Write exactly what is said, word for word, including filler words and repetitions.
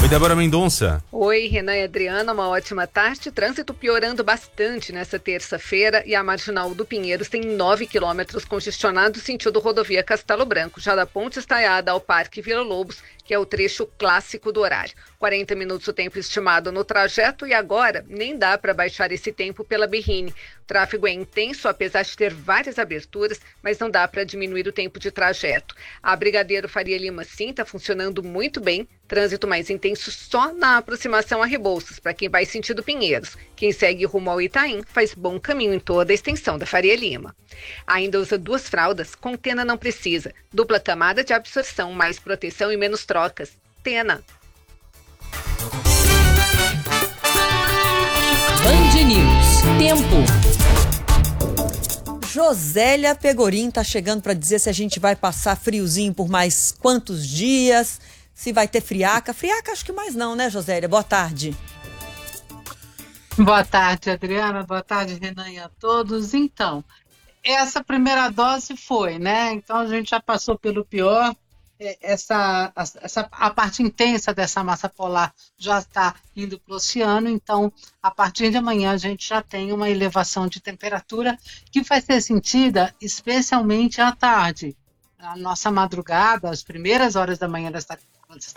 Oi, Débora Mendonça. Oi, Renan e Adriana, uma ótima tarde. Trânsito piorando bastante nessa terça-feira e a Marginal do Pinheiros tem nove quilômetros congestionados sentido rodovia Castelo Branco, já da Ponte Estaiada ao Parque Vila Lobos, que é o trecho clássico do horário. quarenta minutos o tempo estimado no trajeto e agora nem dá para baixar esse tempo pela Berrine. O tráfego é intenso, apesar de ter várias aberturas, mas não dá para diminuir o tempo de trajeto. A Brigadeiro Faria Lima sim está funcionando muito bem. Trânsito mais intenso só na aproximação a Rebouças, para quem vai sentido Pinheiros. Quem segue rumo ao Itaim faz bom caminho em toda a extensão da Faria Lima. Ainda usa duas fraldas? Com Tena não precisa. Dupla camada de absorção, mais proteção e menos trocas. Tena. Band News. Tempo. Josélia Pegorim tá chegando para dizer se a gente vai passar friozinho por mais quantos dias, se vai ter friaca. Friaca acho que mais não, né, Josélia? Boa tarde. Boa tarde, Adriana. Boa tarde, Renan, e a todos. Então, essa primeira dose foi, né? Então a gente já passou pelo pior. Essa, essa, a parte intensa dessa massa polar já está indo para o oceano, então a partir de amanhã a gente já tem uma elevação de temperatura que vai ser sentida especialmente à tarde. A nossa madrugada, as primeiras horas da manhã desta